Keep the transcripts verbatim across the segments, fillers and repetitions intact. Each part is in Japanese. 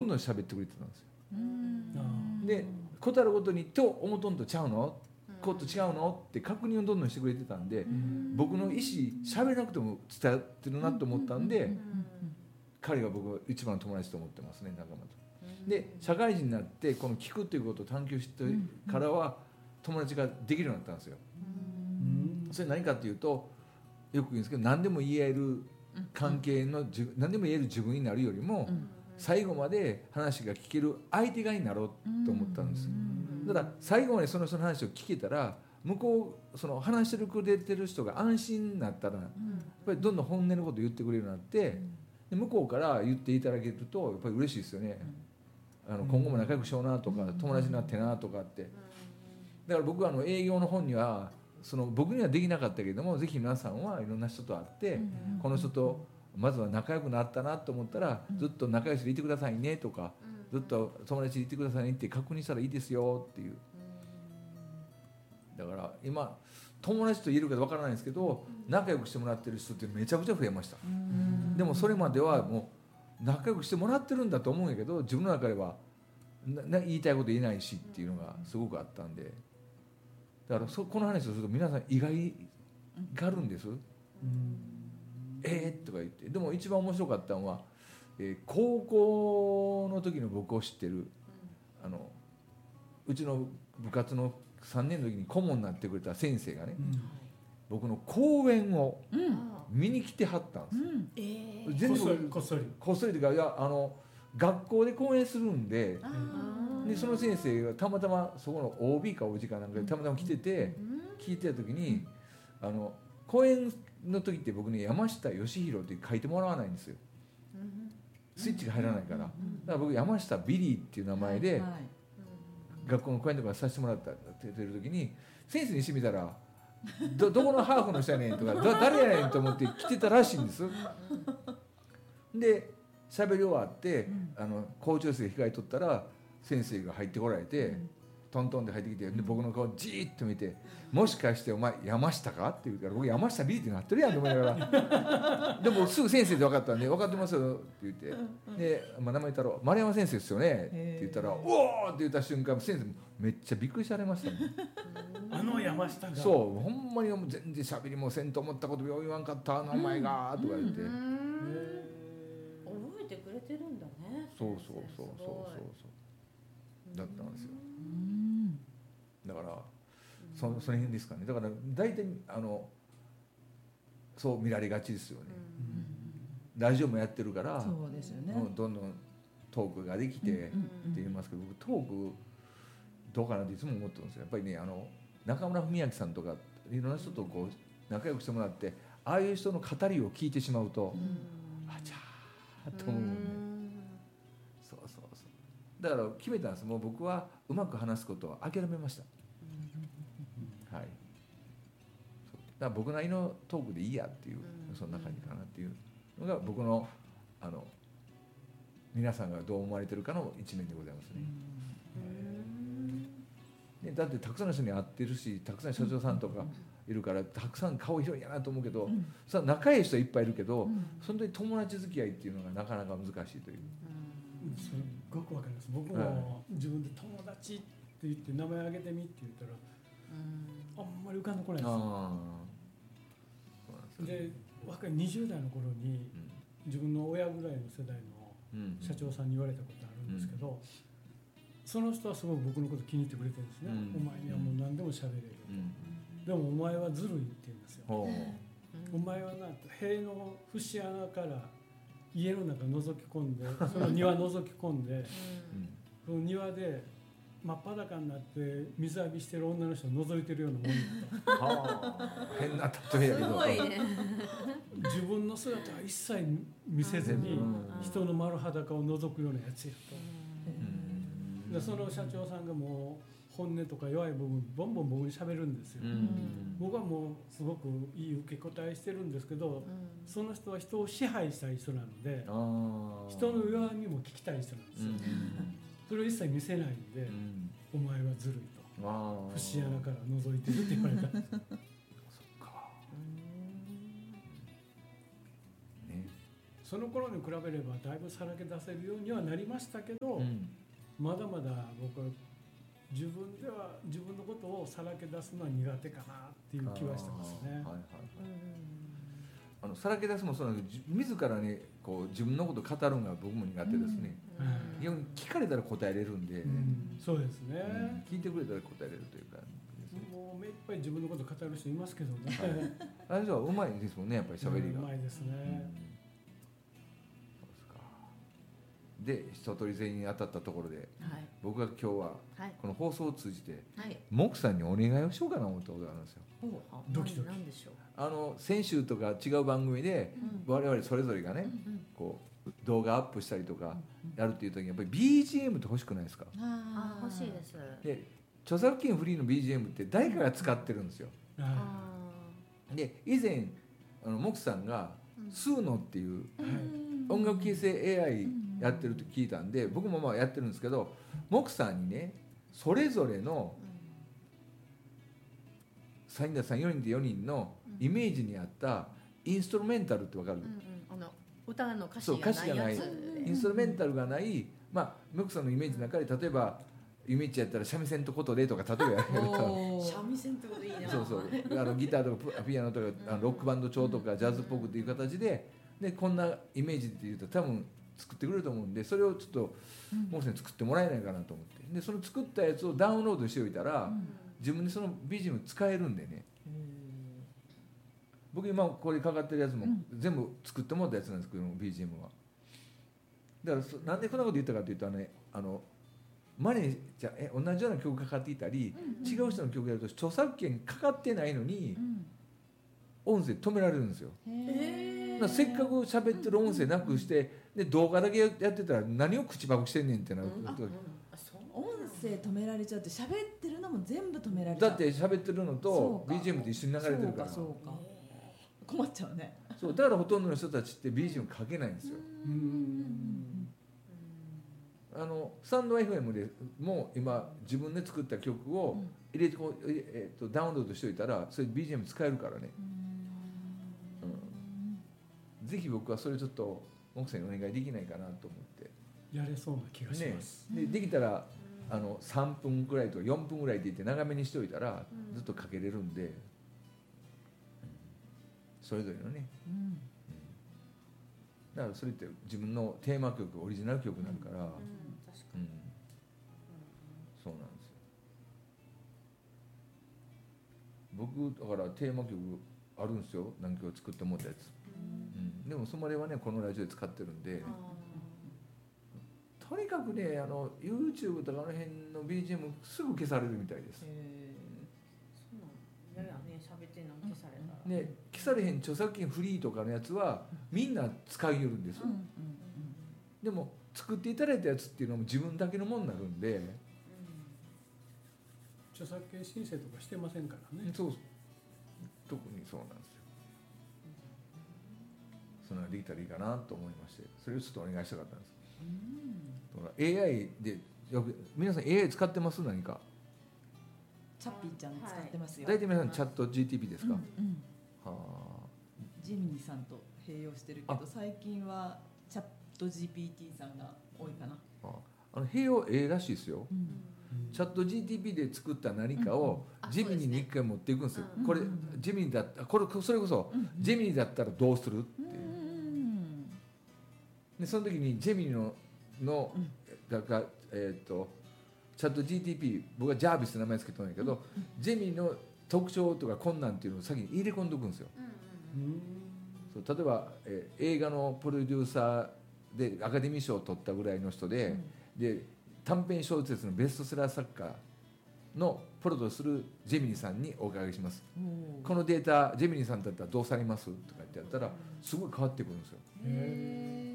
どん喋ってくれてたんですよ。 うんでことあるごとに「と思うとんとちゃうの?」こと違うのって確認をどんどんしてくれてたんで、僕の意思喋らなくても伝わってるなと思ったんで、彼が僕は一番の友達と思ってますね、仲間と。で社会人になってこの聞くっていうことを探求してからは友達ができるようになったんですよ。それ何かっていうと、よく言うんですけど、何でも言える関係の何でも言える自分になるよりも、最後まで話が聞ける相手側になろうと思ったんです。だから最後までその人の話を聞けたら、向こうその話してくれてる人が安心になったら、やっぱりどんどん本音のことを言ってくれるようになって、で向こうから言っていただけるとやっぱり嬉しいですよね。あの今後も仲良くしようなとか、友達になってなとかって。だから僕はあの営業の本には、その僕にはできなかったけれども、ぜひ皆さんはいろんな人と会って、この人とまずは仲良くなったなと思ったら、ずっと仲良しでいてくださいねとか、ずっと友達でいてくださいねって確認したらいいですよっていう。だから今友達と言えるかわからないんですけど、仲良くしてもらってる人ってめちゃくちゃ増えました。でもそれまではもう仲良くしてもらってるんだと思うんやけど、自分の中ではな言いたいこと言えないしっていうのがすごくあったんで、だからそこの話をすると皆さん意外があるんです。えーとか言って。でも一番面白かったのは、えー、高校の時の僕を知ってる、あのうちの部活のさんねんの時に顧問になってくれた先生がね、うん、僕の講演を見に来てはったんですよ、うんえー、全部こっそりこっそりというか、いやあの学校で講演するんで、でその先生がたまたまそこの オービー か オージー かなんかでたまたま来てて、うん、聞いてた時に、うん、あの講演の時って僕ね、山下義弘って書いてもらわないんですよ、うん、スイッチが入らないから、だから僕山下ビリーっていう名前で、はいはい、学校の講演とかさせてもらったって言ってる時に、先生にしてみたら ど, どこのハーフの人やねんとか誰やねんと思って来てたらしいんです。で喋り終わって、うん、あの校長室で控えとったら先生が入ってこられて、うん、トントンで入ってきて、で僕の顔じーっと見て、もしかしてお前山下かって言うから、僕山下ビリってなってるやんと思いながらでもすぐ先生で分かったんで、分かってますよって言って、で、まあ、名前言ったら丸山先生ですよねって言ったら、おーって言った瞬間先生めっちゃびっくりされましたもんあの山下がそうほんまに全然喋りもせんと思ったことよう言わんかったあのお前がとか言って、 覚えてくれてるんだね。 そうそうそうそうそうそうだったんですよ。だからそのその辺ですかね。だから大体あのそう見られがちですよね。ラジオもやってるから、 そうですよね、 どんどんトークができてって言いますけど、僕トークどうかなっていつも思ってるんですよ。やっぱりね、あの中村文明さんとかいろんな人とこう仲良くしてもらって、ああいう人の語りを聞いてしまうと、あちゃーと思うね。そうそうそう。だから決めたんです。もう僕はうまく話すことは諦めました。はい。そうだから僕なりのトークでいいやっていう、そんな感じかなっていうのが僕のあの皆さんがどう思われてるかの一面でございますね。でだってたくさんの人に会ってるし、たくさんの社長さんとかいるから、たくさん顔広いんやなと思うけど、うん、さ仲いい人はいっぱいいるけど、うん、その時友達付き合いっていうのがなかなか難しいという、 うん、すっごくわかります。僕も自分で友達って言って名前挙げてみって言ったら、うん、あんまり浮かんでこないんですよ。あそうなんですよね。で若いにじゅう代の頃に、うん、自分の親ぐらいの世代の社長さんに言われたことあるんですけど、うんうん、その人はすごく僕のこと気に入ってくれてるんですね、うん、お前にはもう何でも喋れると、うん、でもお前はずるいって言うんですよ、うん、お前はなんと塀の節穴から家の中覗き込んでその庭覗き込んで、うん、その庭で真っ裸になって水浴びしてる女の人を覗いてるようなもんだとはあ変な例えやけどすごい、ね、 自分の姿は一切見せずに人の丸裸を覗くようなやつやと、うん、でその社長さんがもう本音とか弱い部分ボンボン僕に喋るんですよ、うん、僕はもうすごくいい受け答えしてるんですけど、うん、その人は人を支配したい人なので人の弱みも聞きたい人なんですよ、うん、それを一切見せないんで、うん、お前はずるいと節穴から覗いてるって言われたんですそっか、 ね、 その頃に比べればだいぶさらけ出せるようにはなりましたけど、 うん、 まだまだ僕は自分では自分のことをさらけ出すのは苦手かなっていう気はしてますね。 はいはいはい、あのさらけ出すもそうなんだけど、自らねこう自分のことを語るのが僕も苦手ですね。 うん逆に聞かれたら答えれるんで、 うん、そうですね、 うん、聞いてくれたら答えれるというか、 もう目いっぱい自分のこと語る人いますけどね。 あれはうまいですもんね、やっぱり喋りが。 うまいですね。うん、 そうですか。で、一通り全員当たったところで、はい、僕が今日はこの放送を通じて、はい、モクさんにお願いをしようかなと思ったことがあるんですよ。 ドキドキ。 何でしょう。 あの先週とか違う番組で、うん、我々それぞれがね、うん、こう動画アップしたりとかやるっていう時にやっぱり ビージーエム って欲しくないですか？ ああ、欲しいです。 で、著作権フリーの ビージーエム って誰かが使ってるんですよ。うん、で、以前あのモクさんがスーノっていう、うん、音楽形成 エーアイ やってると聞いたんで、僕もまあやってるんですけど、モクさんにねそれぞれのさんにんさんよにんでよにんのイメージに合ったインストルメンタルって分かる？うんうん、 あの歌の歌詞がないやつ、 インストルメンタルがない、まあモクさんのイメージの中で例えばイメージやったら三味線と琴でとか例えばやると三味線ってこといいな。 そうそうあのギターとかピアノとかあのロックバンド調とかジャズっぽくっていう形で、でこんなイメージって言うと多分作ってくれると思うんで、それをちょっとモクさんに作ってもらえないかなと思って、でその作ったやつをダウンロードしておいたら、自分でその ビージーエム 使えるんでね。僕今これかかってるやつも全部作ってもらったやつなんですけど ビージーエム は。だからなんでこんなこと言ったかというとね、あのマネじゃえ同じような曲かかっていたり、うんうん、違う人の曲やると著作権かかってないのに、うん、音声止められるんですよ。へー。せっかく喋ってる音声なくして、で動画だけやってたら何を口ばくしてんねんってなる、うん、 音声止められちゃうって喋ってるのも全部止められちゃう。 だって喋ってるのと ビージーエム と一緒に流れてるから。 そうかそうか困っちゃうね。 そうだからほとんどの人たちって ビージーエム かけないんですよ。うん、あのスタンド エフエム でも今自分で作った曲を入れてこう、えー、とダウンロードしておいたらそれ ビージーエム 使えるからね。うん、ぜひ僕はそれちょっとモクさんにお願いできないかなと思ってやれそうな気がします、 ね、で, できたらあのさんぷんぐらいとかよんぷんぐらいでいって長めにしておいたらずっとかけれるんで、それぞれのね、うん、だからそれって自分のテーマ曲オリジナル曲になるから、うんうん、確かに、うん、そうなんですよ。僕だからテーマ曲あるんですよ、何曲作ってもらったやつ、うんうん、でもそれはねこのラジオで使ってるんで、とにかくねあの YouTube とかの辺の ビージーエム すぐ消されるみたいです。 へー、そうなんだよね、喋ってんの消されたら、 ね、消されへん著作権フリーとかのやつはみんな使いよるんですよ、うんうんうん、でも作っていただいたやつっていうのも自分だけのものになるんで、うん、 著作権申請とかしてませんからね。 そう特にそうなんですよ。そのできたらいいかなと思いまして、それをちょっとお願いしたかったんです、うん、だから エーアイ でよく皆さん エーアイ 使ってます？何かチャッピーちゃん使ってますよ。 大体皆さんチャット ジーティーピー ですか？うんうん、はあ、ジェミニさんと併用してるけど最近はチャット ジーピーティー さんが多いかな。 ああの併用ええらしいですよ、うん、チャット ジーティーピー で作った何かをジェミニに一回持っていくんですよ、うん、これジェミニだったこれそれこそ、うん、ジェミニだったらどうするっていう、うん、でその時にジェミニのの、うん、だからえっ、ー、とチャット ジーティーピー 僕はジャービスって名前つけたんだけど、うん、ジェミニの特徴とか困難っていうのを先に入れ込んでおくんですよ、うん、そう例えば、えー、映画のプロデューサーでアカデミー賞を取ったぐらいの人で、うん、で短編小説のベストセラー作家のプロとするジェミニさんにお伺いします、うん、このデータジェミニさんだったらどうされますとかってやったらすごい変わってくるんですよ。へ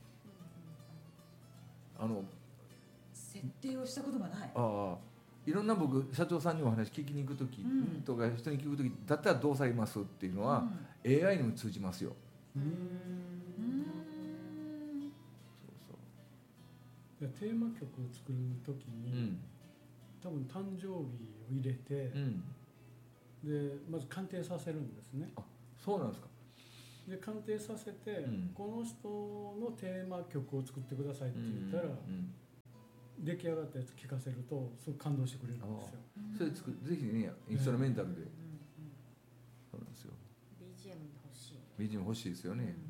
ー、あの設定をしたことがない。 ああいろんな僕社長さんにお話聞きに行く時とか、うん、人に聞く時だったらどうされますっていうのは、うん、エーアイ にも通じますよ。うーん、そうそう。テーマ曲を作る時に、うん、多分誕生日を入れて、うん、でまず鑑定させるんですね。 あ、そうなんですか。 で鑑定させて、 うんこの人のテーマ曲を作ってくださいって言ったら、 うんうん出来上がったやつ聞かせるとすごく感動してくれるんですよ。 それ作るぜひねインストラメンタルで、 うんうんそうなんですよ。 ビージーエム 欲しい。 ビージーエム 欲しいですよね、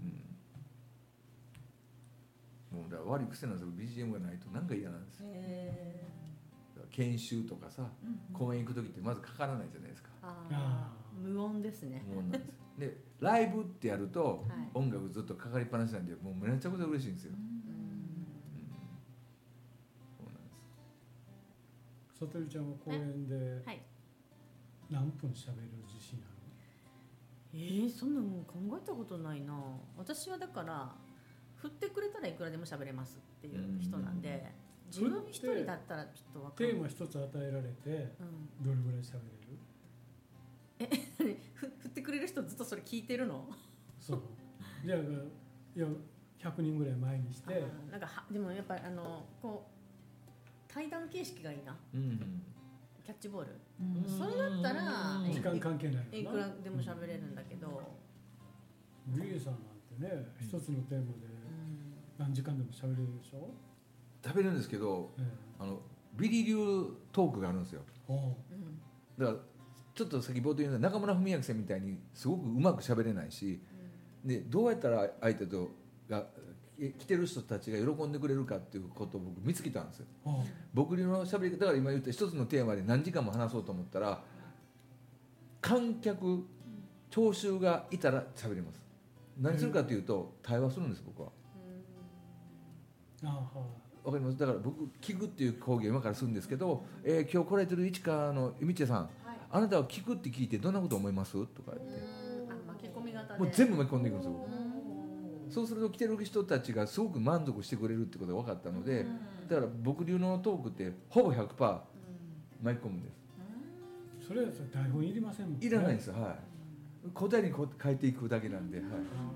うんもうだから悪い癖なんですよ ビージーエム がないとなんか嫌なんですよ。 へだから研修とかさー公演行く時ってまずかからないじゃないですか。 あああ、無音ですね。 もうなんですよでライブってやるとはい。 音楽ずっとかかりっぱなしなんでもうめちゃくちゃ嬉しいんですよ、 うんうんそうなんです。 さとりちゃんは公演ではい。 何分喋る自信あえー、そんなの考えたことないな。私はだから振ってくれたらいくらでも喋れますっていう人なんで、自分一人だったらちょっとわる？ かんない。 テーマ一つ与えられてうん、 どれぐらい喋れる？ ふ振ってくれる人ずっとそれ聞いてるの？ そうじゃあいやひゃくにんぐらい前にしてあーなんかはでもやっぱりあのこう対談形式がいいな。 うんキャッチボール。 うんそれだったらうんえ時間関係ないいくよな。 らでも喋れるんだけど、 ビリーさんなんてね一つのテーマでうん何時間でも喋れるでしょ。 食べるんですけどえあのビリ流トークがあるんですよ。 えおううんだからちょっと先冒頭言うのは中村文明さんみたいにすごくうまく喋れないしでどうやったら相手とがえ来てる人たちが喜んでくれるかっていうことを僕見つけたんですよ。 おう僕流の喋り方だから今言った一つのテーマで何時間も話そうと思ったら観客聴衆がいたら喋ります。何するかというと対話するんです僕は。 ああはわかります。だから僕聞くっていう講義を今からするんですけど、えー今日来られてる市川のゆみちさん、あなたは聞くって聞いてどんなこと思いますとか言ってあ巻き込み型でもう全部巻き込んでいくんですよ。 うんそうすると来てる人たちがすごく満足してくれるってことが分かったので、だから僕流のトークってほぼ ひゃくパーセント 巻き込むんです。 あそれやったら台本いりませんもんね。 いらないんですよ。はい。答えにこ変えていくだけなんで、はい。 あ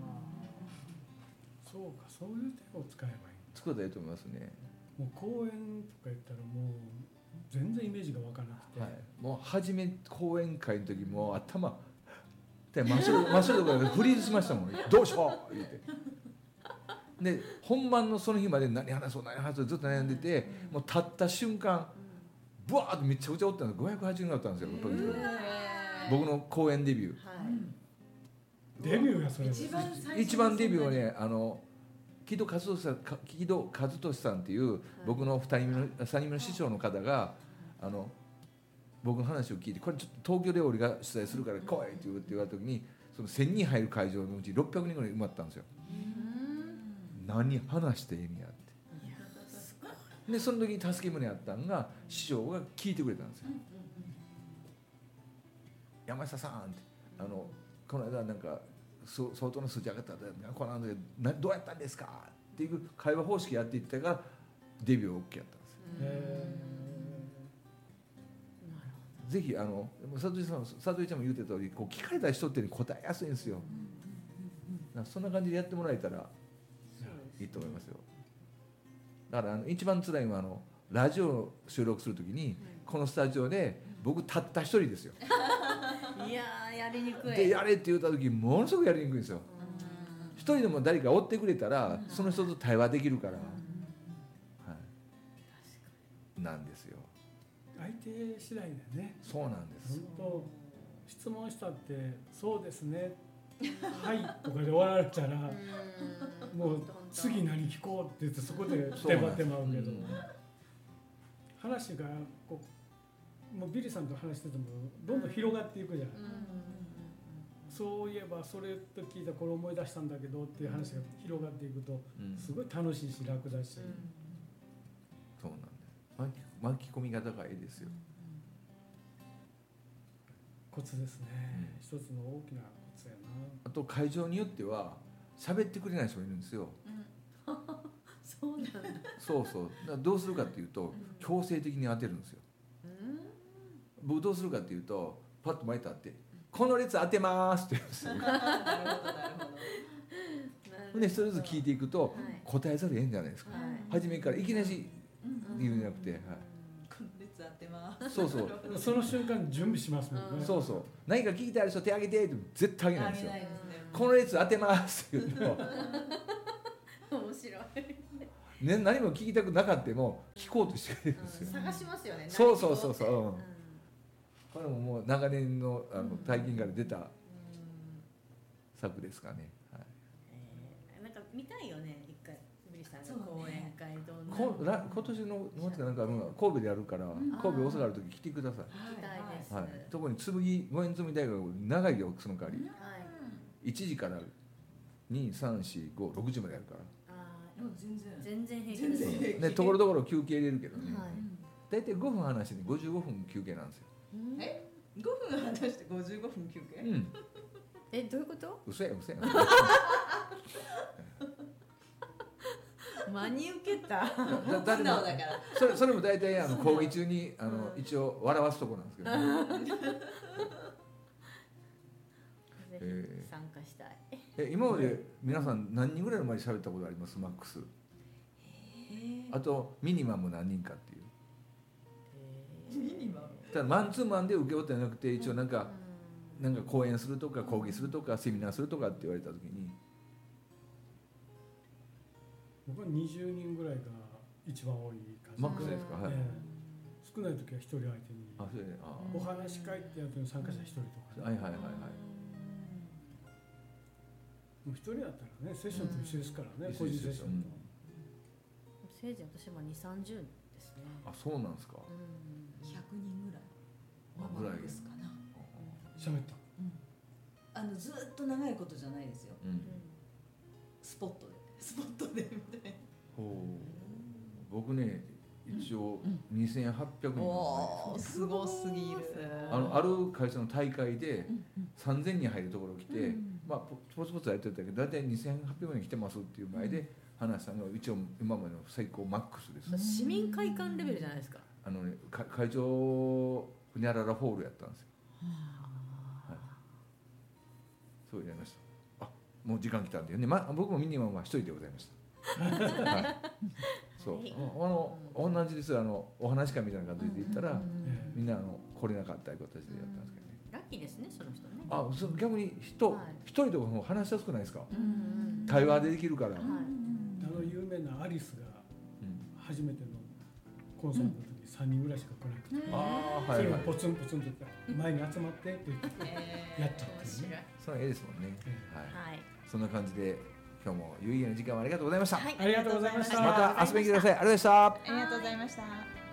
あそうかそういう手を使えばいい。 作ったらいいと思いますね。 もう公演とか言ったらもう全然イメージが湧かなくて、 はい。もう初め講演会の時も頭で真っ白真っ白とかでフリーズしましたもん。どうしよう言って。で本番のその日まで何話そう何話そうずっと悩んでて、もう立った瞬間ブワーッとめちゃくちゃおったんです。ごひゃくはちじゅうにんだったんですよ。僕の公演デビュー。 はいデビューがそれ一番最初一番デビューはねあの木戸和俊さんか木戸和俊さんっていう僕のふたりめのさんにんめの師匠の方があの僕の話を聞いてこれちょっと東京で俺が主催するから来いって言うって言われた時にそのせんにん入る会場のうちろっぴゃくにんぐらい埋まったんですよ。何話してええんやってでその時に助け舟あったんが師匠が聞いてくれたんですよ。山下さんってあのこの間なんかそ相当の数字上がったんでこの間などうやったんですかっていう会話方式やっていったからデビュー OK やったんですよ。 へぜひあの佐藤さん佐藤ちゃんも言うてた通りこう聞かれた人って答えやすいんですよ。だからそんな感じでやってもらえたらいいと思いますよ。だからあの一番辛いのはあのラジオを収録するときにこのスタジオで僕たった一人ですよ。 いやーやりにくいでやれって言った時ものすごくやりにくいんですよ。一人でも誰か追ってくれたらその人と対話できるから、はい、なんですよ。 相手次第だよね。 そうなんです本当質問したってそうですねはいとかで終わられたらもう次何聞こうって言ってそこで手張ってまうけど、話がこうもうビリーさんと話しててもどんどん広がっていくじゃない。そういえばそれと聞いたこれ思い出したんだけどっていう話が広がっていくとうんすごい楽しいし楽だし、 そうなんです。巻き巻き込み方がいいですよ。 コツですね、 うん一つの大きなコツやな。 あと会場によっては喋ってくれない人もいるんですよ。 そうなんだそうそう。だからどうするかっていうと強制的に当てるんですよ。僕どうするかっていうとパッと前とってこの列当てますって言うんですよ。 なるほどなるほど。 で一人ずつ聞いていくとはい答えざるを得んじゃないですか。 はい初めからいきなり言うんじゃなくて、はい、 この列ツ当てます。 そうそうその瞬間準備しますもんね。 そうそう何か聞きたいある人手挙げてって絶対あげないんですよ。 あげないですね。 この列当てますって言っても面白い、 ね、何も聞きたくなかったも聞こうとしてくれるんですよ、 うん、探しますよね。 そうそうそうそう、うんうんこれももう長年のあの体験から出た作ですかね、はいえー、なんか見たいよね一回ブリさんの講演会どんなこら今年の夏かなんかあるのが神戸でやるから、 ん神戸大阪ある時来てください、 聞きたいです、 はい、特に紬五円紬大学長いよその代わりはいいちじからに、さん、よん、ご、ろくじまでやるからあうん全然全然平気全然です平気でところどころ休憩入れるけどね、 はい大体ごふん話してごじゅうごふん休憩なんですよ、 うんえごふん話してごじゅうごふん休憩、 うん、 えどういうこと嘘や嘘や真に受けただ素だって直だからそれそれも大体あの講義中にあの一応笑わすとこなんですけど、ね、 ぜえひ参加したい、 え今まで皆さん何人ぐらいの前で喋ったことありますマックスあとミニマム何人かっていうミニマムただマンツーマンで受け負ってなくて一応なんか、 うなんか講演するとか講義するとかセミナーするとかって言われた時に僕はにじゅうにんぐらいが一番多い感じ。 マックスですか、はい、 ええ少ない時は一人相手にあそれであお話し会ってやつに参加者一人とか、 はいはいはいはいもう一人だったらねセッションと一緒ですからね、 うん個人セッションと、 せいぜい私もにじゅう、さんじゅうですね。 あそうなんですか、 うんひゃくにんぐらいあぐらいですかな。 喋った。 あのずっと長いことじゃないですよ。 うんスポットでスポットでみたいな。 ほう僕ね一応にせんはっぴゃくにんおおすごすぎる。 あのある会社の大会でうんうんさんぜんにん入るところ来て、 うんまあ、ポポツポツやってたけど大体にせんはっぴゃくにん来てますっていう前で話したのが一応今までの最高マックスです、 市民会館レベルじゃないですか。 あのねか会長ホニャララホールやったんですよ、はい、そうやりましたあもう時間来たんでね、ま、僕もミニマムは一人でございましたはいそう、 はいあの同じですあのお話会みたいな感じで言ったら、 うんえみんなあの来れなかったいう形でやったんですけどね、 ラッキーですね、その人ね。 あそ逆に人はい一人でも話しやすくないですか、 うんうん対話でできるから、 はいあの有名なアリスがうん初めてのコンサートの時さんにんぐらいしか来なくて、 ああそはいはいれがポツンポツンと言ったら前に集まってって言ってえーやったっ面ていうね。 白い。 それはええですもんね、 えはい、 はい。 そんな感じで今日も有意義な時間をありがとうございました、 はいありがとうございました。 また遊びに来てくださいありがとうございましたありがとうございました。